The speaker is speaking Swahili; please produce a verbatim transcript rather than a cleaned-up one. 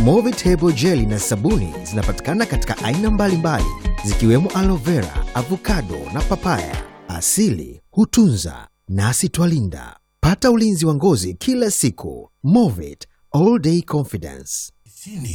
Movit Hebo Jelly na sabuni zinapatikana katika aina mbalimbali zikiwemo aloe vera, avocado na papaya. Asili hutunza nasi twalinda. Pata ulinzi wa ngozi kila siku. Movit All Day Confidence.